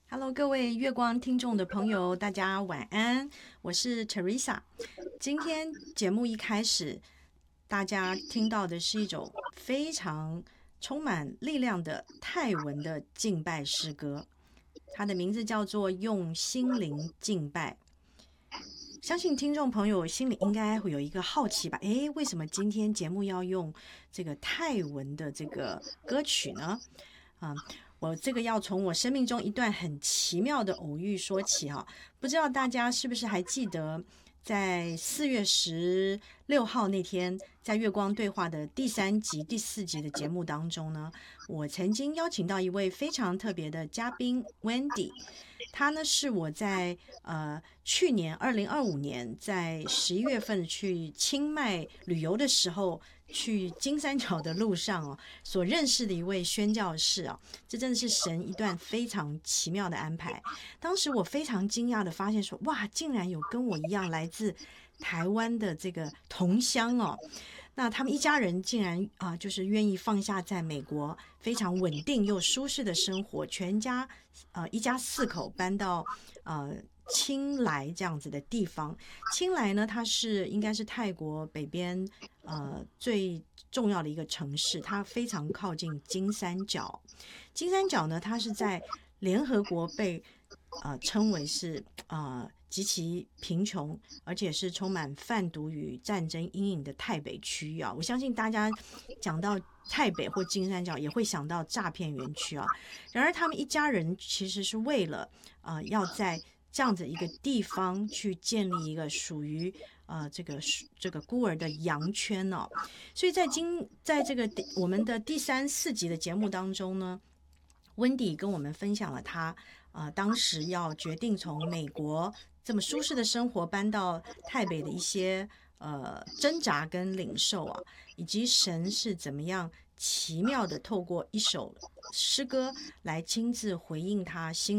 Hello，各位月光听众的朋友，大家晚安，我是 Teresa。今天节目一开始，大家听到的是一种非常充满力量的泰文的敬拜诗歌，它的名字叫做《用心灵敬拜》。相信听众朋友心里应该会有一个好奇吧？诶，为什么今天节目要用这个泰文的这个歌曲呢？啊，我这个要从我生命中一段很奇妙的偶遇说起哈。不知道大家是不是还记得，在4月16号那天，在月光对话的第3集、第4集的节目当中呢，我曾经邀请到一位非常特别的嘉宾 Wendy。他呢是我在去年2025年在11月份去清迈旅游的时候，去金三角的路上哦，所认识的一位宣教士啊，这真的是神一段非常奇妙的安排。当时我非常惊讶的发现说，哇，竟然有跟我一样来自台湾的这个同乡哦。那他们一家人竟然就是愿意放下在美国非常稳定又舒适的生活，全家一家4口搬到清莱这样子的地方。清莱呢，它应该是泰国北边最重要的一个城市，它非常靠近金三角。金三角呢，它是在联合国被称为是极其贫穷，而且是充满贩毒与战争阴影的泰北区域啊。我相信大家讲到泰北或金三角，也会想到诈骗园区啊。然而，他们一家人其实是为了要在这样子一个地方去建立一个属于这个孤儿的羊圈哦。所以在这个我们的第3、4集的节目当中呢，温迪跟我们分享了他当时要决定从美国这么舒适的生活搬到泰北的一些挣扎跟领受啊，以及神是怎么样奇妙的透过一首诗歌来亲自回应他心